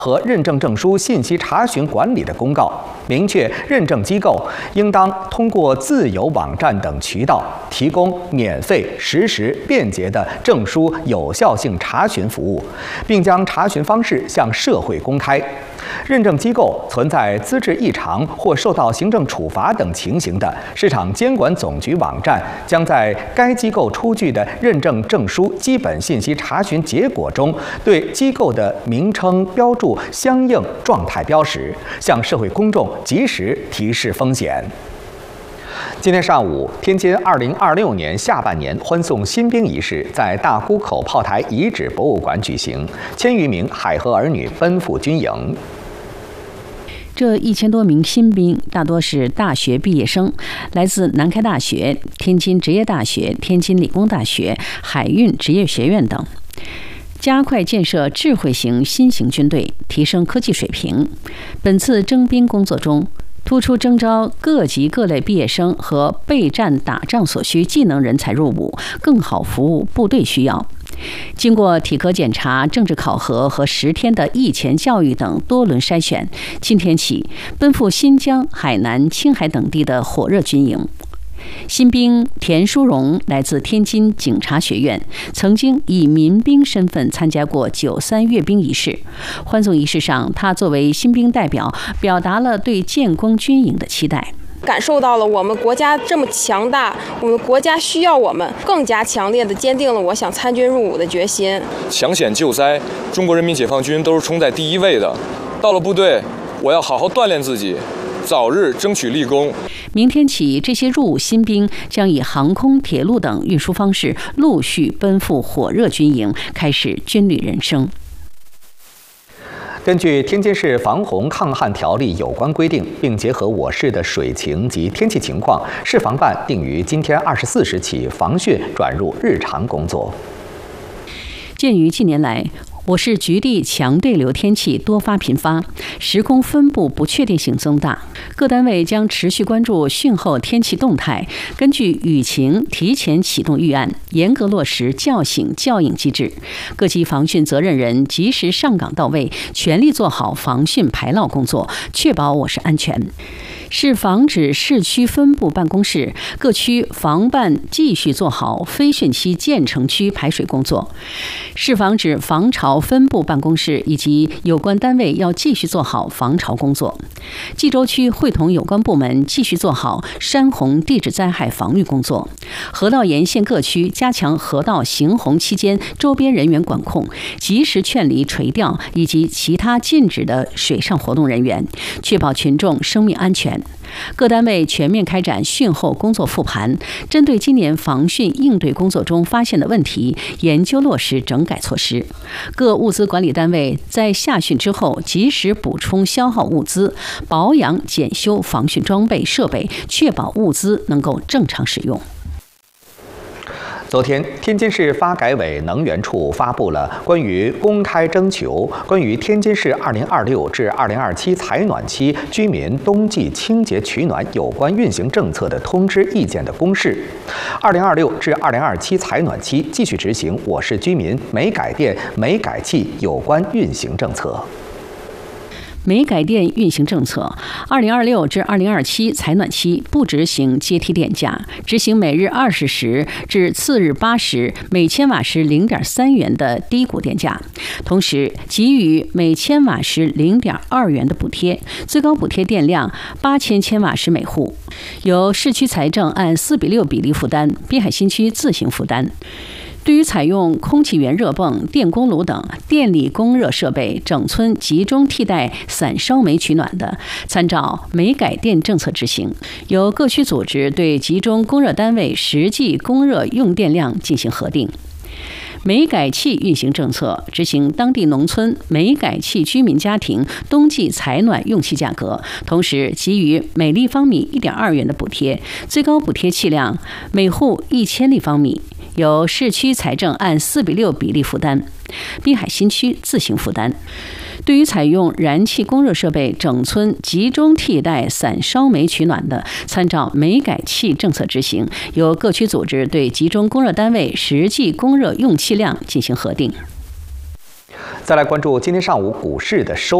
和认证证书信息查询管理的公告，明确认证机构应当通过自有网站等渠道提供免费、实时、便捷的证书有效性查询服务，并将查询方式向社会公开。认证机构存在资质异常或受到行政处罚等情形的，市场监管总局网站将在该机构出具的认证证书基本信息查询结果中，对机构的名称标注相应状态标识，向社会公众及时提示风险。今天上午，天津2026年下半年欢送新兵仪式在大沽口炮台遗址博物馆举行，1000余名海河儿女奔赴军营。 这1000多名新兵大多是大学毕业生，来自南开大学、天津职业大学、天津理工大学、海运职业学院等。加快建设智慧型新型军队，提升科技水平。本次征兵工作中，突出征召各级各类毕业生和备战打仗所需技能人才入伍，更好服务部队需要。经过体格检查、政治考核和10天的役前教育等多轮筛选，今天起奔赴新疆、海南、青海等地的火热军营。新兵田淑荣来自天津警察学院，曾经以民兵身份参加过93阅兵仪式。欢送仪式上，他作为新兵代表，表达了对建功军营的期待。 感受到了我们国家这么强大，我们国家需要我们，更加强烈地坚定了我想参军入伍的决心。 抢险救灾，中国人民解放军都是冲在第一位的。到了部队，我要好好锻炼自己，早日争取立功。 明天起，这些入伍新兵将以航空、铁路等运输方式陆续奔赴火热军营，开始军旅人生。 根据天津市防洪抗旱条例有关规定，并结合我市的水情及天气情况，市防办定于今天24时起防汛转入日常工作。 鉴于近年来我市局地强对流天气多发频发，时空分布不确定性增大，各单位将持续关注汛后天气动态，根据雨情提前启动预案，严格落实叫醒叫应机制。各级防汛责任人及时上岗到位，全力做好防汛排涝工作，确保我市安全。市防指市区分部办公室各区防办继续做好非汛期建成区排水工作，市防指防潮分部办公室以及有关单位要继续做好防潮工作。冀州区会同有关部门继续做好山洪地质灾害防御工作。河道沿线各区加强河道行洪期间周边人员管控，及时劝离垂钓以及其他禁止的水上活动人员，确保群众生命安全。各单位全面开展汛后工作复盘，针对今年防汛应对工作中发现的问题，研究落实整改措施。各物资管理单位在下汛之后及时补充消耗物资，保养检修防汛装备设备，确保物资能够正常使用。 昨天，天津市发改委能源处发布了关于公开征求关于天津市2026至2027采暖期居民冬季清洁取暖有关运行政策的通知意见的公示。2026至2027采暖期继续执行我市居民煤改电、煤改气有关运行政策。 煤改电运行政策，2026至2027采暖期不执行阶梯电价，执行每日20时至次日8时每千瓦时0.3元的低谷电价，同时给予每千瓦时0.2元的补贴，最高补贴电量8000千瓦时每户，由市区财政按4:6比例负担，滨海新区自行负担。对于采用空气源热泵、电锅炉等电力供热设备整村集中替代散烧煤取暖的，参照煤改电政策执行，由各区组织对集中供热单位实际供热用电量进行核定。煤改气运行政策执行当地农村煤改气居民家庭冬季采暖用气价格，同时给予每立方米1.2元的补贴，最高补贴气量每户1000立方米，由市区财政按4:6比例负担，滨海新区自行负担。对于采用燃气供热设备整村集中替代散烧煤取暖的，参照煤改气政策执行，由各区组织对集中供热单位实际供热用气量进行核定。 再来关注今天上午股市的收。